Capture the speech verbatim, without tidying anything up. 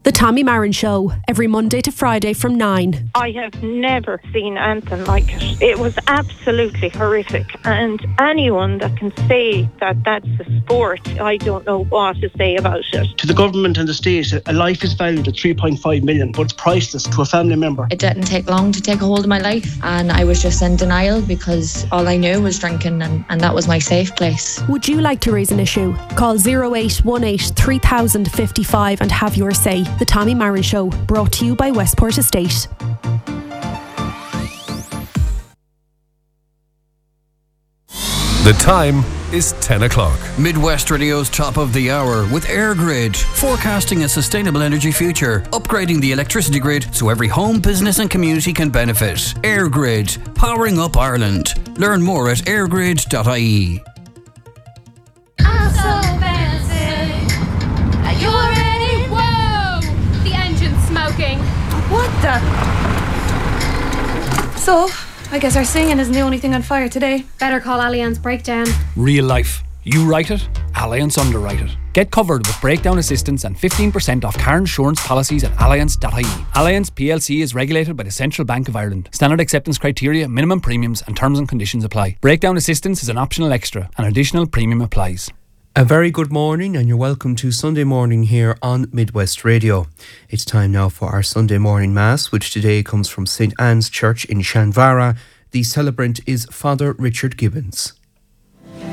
The Tommy Marin Show, every Monday to Friday from nine. I have never seen anything like it. It was absolutely horrific. And anyone that can say that that's a sport, I don't know what to say about it. To the government and the state, a life is valued at three point five million, but it's priceless to a family member. It didn't take long to take a hold of my life, and I was just in denial because all I knew was drinking, and, and that was my safe place. Would you like to raise an issue? Call zero eight one eight three thousand fifty-five and have your say. The Tommy Marin Show, brought to you by Westport Estate. The time is ten o'clock. Midwest Radio's top of the hour with EirGrid, forecasting a sustainable energy future, upgrading the electricity grid so every home, business and community can benefit. EirGrid, powering up Ireland. Learn more at airgrid dot I E. I'm so fancy. Are you ready? Whoa! The engine's smoking. What the? So, I guess our singing isn't the only thing on fire today. Better call Allianz Breakdown. Real life. You write it, Allianz underwrite it. Get covered with breakdown assistance and fifteen percent off car insurance policies at allianz dot I E. Allianz P L C is regulated by the Central Bank of Ireland. Standard acceptance criteria, minimum premiums and terms and conditions apply. Breakdown assistance is an optional extra. An additional premium applies. A very good morning and you're welcome to Sunday morning here on Midwest Radio. It's time now for our Sunday morning Mass, which today comes from Saint Anne's Church in Shanvara. The celebrant is Father Richard Gibbons.